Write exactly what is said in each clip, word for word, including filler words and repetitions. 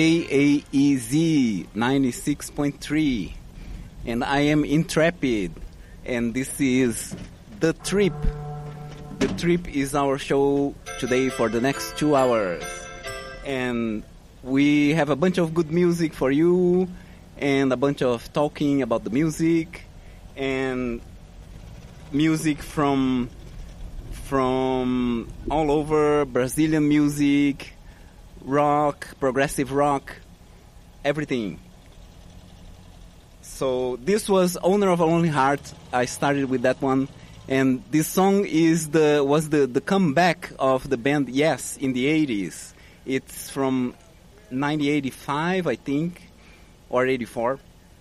A A E Z ninety-six point three, and I am Intrepid, and this is The Trip. The Trip is our show today for the next two hours, and we have a bunch of good music for you, and a bunch of talking about the music, and music from from all over, Brazilian music, rock, progressive rock, everything. So this was Owner of a Lonely Heart. I started with that one, and this song is the was the, the comeback of the band Yes in the eighties. It's from nineteen eighty-five, I think, or eighty-four.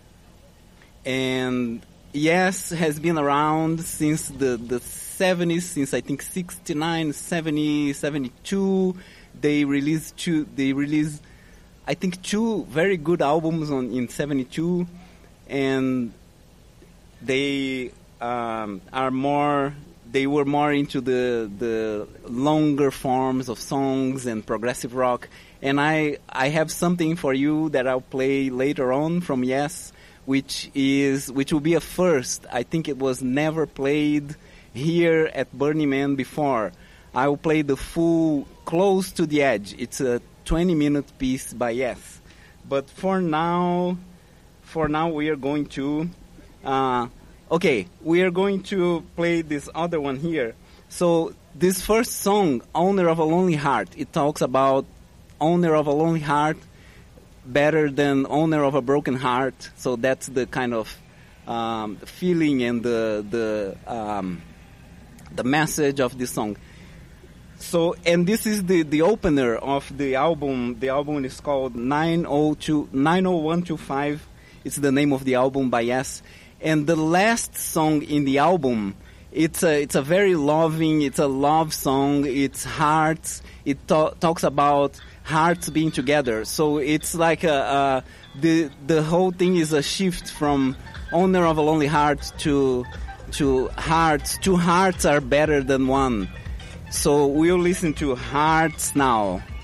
And Yes has been around since the, the seventies, since I think sixty-nine, seventy, seventy-two. They released two. They released, I think, two very good albums on in seventy-two, and they um, are more. They were more into the the longer forms of songs and progressive rock. And I I have something for you that I'll play later on from Yes, which is which will be a first. I think it was never played here at Burning Man before. I will play the full Close to the Edge. It's a twenty minute piece by Yes. But for now, for now we are going to, uh, okay, we are going to play this other one here. So this first song, Owner of a Lonely Heart, it talks about owner of a lonely heart better than owner of a broken heart. So that's the kind of um, feeling and the, the, um, the message of this song. So, and this is the, the opener of the album. The album is called nine oh one two five. It's the name of the album by Yes. And the last song in the album, it's a, it's a very loving, it's a love song. It's hearts. It to- talks about hearts being together. So it's like a, a, the, the whole thing is a shift from owner of a lonely heart to, to hearts. Two hearts are better than one. So we'll listen to Hearts now.